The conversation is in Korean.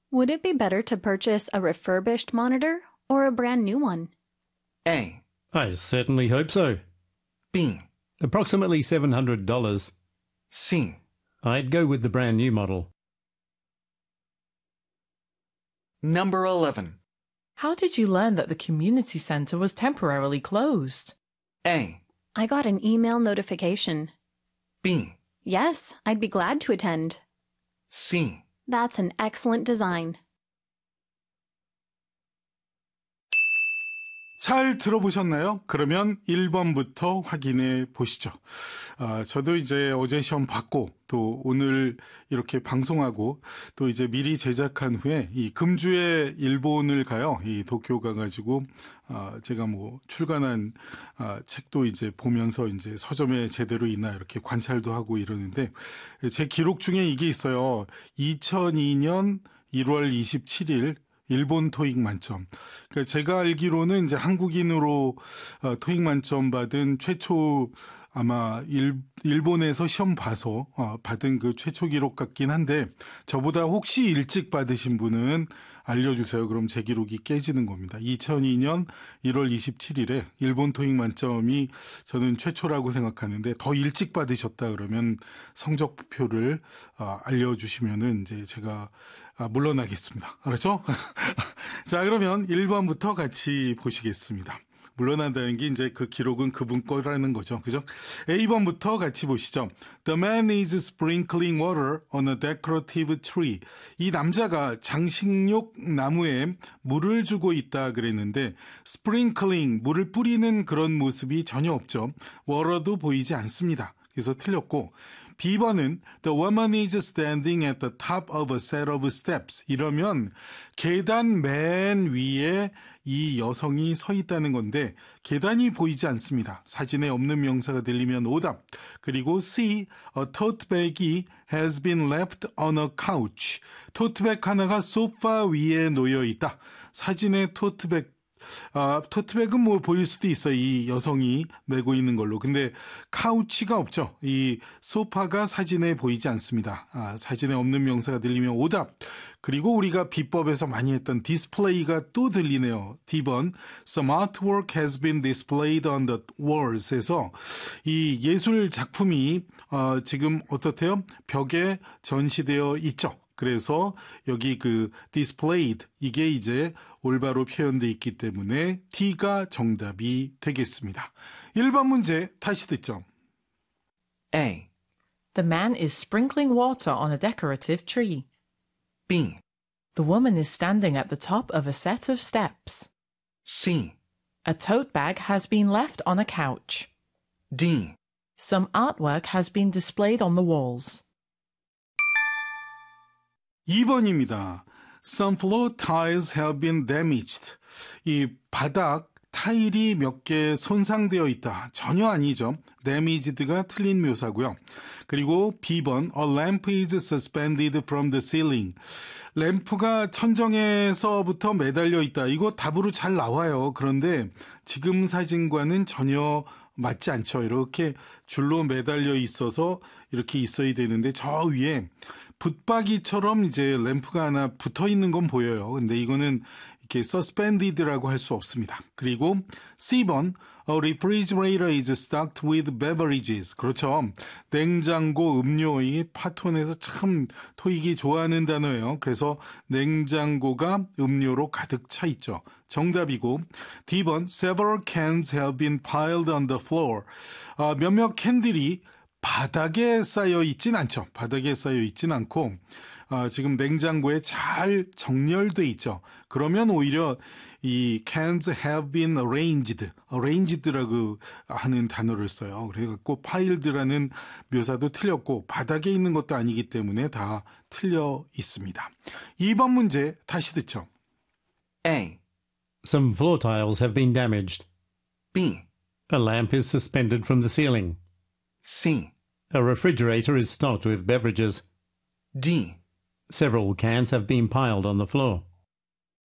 Would it be better to purchase a refurbished monitor or a brand new one? A. I certainly hope so. B. Approximately $700. C. I'd go with the brand new model. Number 11. How did you learn that the community center was temporarily closed? A. I got an email notification. B. Yes, I'd be glad to attend. C. That's an excellent design. 잘 들어보셨나요? 그러면 1번부터 확인해 보시죠. 저도 이제 어제 시험 받고 또 오늘 이렇게 방송하고 또 이제 미리 제작한 후에 이 금주에 일본을 가요. 이 도쿄 가가지고 제가 뭐 출간한 책도 이제 보면서 이제 서점에 제대로 있나 이렇게 관찰도 하고 이러는데 제 기록 중에 이게 있어요. 2002년 1월 27일 일본 토익 만점. 그러니까 제가 알기로는 이제 한국인으로 토익 만점 받은 최초 아마 일본에서 시험 봐서 받은 그 최초 기록 같긴 한데 저보다 혹시 일찍 받으신 분은 알려주세요. 그럼 제 기록이 깨지는 겁니다. 2002년 1월 27일에 일본 토익 만점이 저는 최초라고 생각하는데 더 일찍 받으셨다 그러면 성적표를 알려주시면은 이제 제가 물러나겠습니다. 알았죠? 자, 그러면 1번부터 같이 보시겠습니다. 물러난다는 게 이제 그 기록은 그분 거라는 거죠. 그죠? A번부터 같이 보시죠. The man is sprinkling water on a decorative tree. 이 남자가 장식용 나무에 물을 주고 있다 그랬는데 sprinkling, 물을 뿌리는 그런 모습이 전혀 없죠. water도 보이지 않습니다. 그래서 틀렸고 B번은 The woman is standing at the top of a set of steps. 이러면 계단 맨 위에 이 여성이 서 있다는 건데 계단이 보이지 않습니다. 사진에 없는 명사가 들리면 오답. 그리고 C. A tote bag이 has been left on a couch. 토트백 하나가 소파 위에 놓여 있다. 사진에 토트백 토트백은 뭐 보일 수도 있어요. 이 여성이 메고 있는 걸로. 근데 카우치가 없죠. 이 소파가 사진에 보이지 않습니다. 사진에 없는 명사가 들리면 오답. 그리고 우리가 비법에서 많이 했던 디스플레이가 또 들리네요. D번 Some artwork has been displayed on the walls 에서 이 예술 작품이 지금 어떻대요? 벽에 전시되어 있죠. 그래서 여기 그 displayed 이게 이제 올바로 표현되어 있기 때문에 D가 정답이 되겠습니다. 1번 문제 다시 듣죠. A. The man is sprinkling water on a decorative tree. B. The woman is standing at the top of a set of steps. C. A tote bag has been left on a couch. D. Some artwork has been displayed on the walls. 2번입니다. Some floor tiles have been damaged. 이 바닥 타일이 몇 개 손상되어 있다. 전혀 아니죠. damaked가 틀린 묘사고요. 그리고 B번 A lamp is suspended from the ceiling. 램프가 천정에서부터 매달려 있다. 이거 답으로 잘 나와요. 그런데 지금 사진과는 전혀 맞지 않죠. 이렇게 줄로 매달려 있어서 이렇게 있어야 되는데 저 위에 붙박이처럼 이제 램프가 하나 붙어 있는 건 보여요. 근데 이거는 이렇게 suspended라고 할 수 없습니다. 그리고 C번 A refrigerator is stocked with beverages. 그렇죠. 냉장고, 음료, 이 파톤에서 참 토익이 좋아하는 단어예요. 그래서 냉장고가 음료로 가득 차 있죠. 정답이고 D번 Several cans have been piled on the floor. 몇몇 캔들이 바닥에 쌓여 있진 않죠. 바닥에 쌓여 있진 않고 지금 냉장고에 잘 정렬돼 있죠. 그러면 오히려 이 cans have been arranged라고 하는 단어를 써요. 그래갖고 piled라는 묘사도 틀렸고 바닥에 있는 것도 아니기 때문에 다 틀려 있습니다. 2번 문제 다시 듣죠. A. Some floor tiles have been damaged. B. A lamp is suspended from the ceiling. C. A refrigerator is stocked with beverages. D. Several cans have been piled on the floor.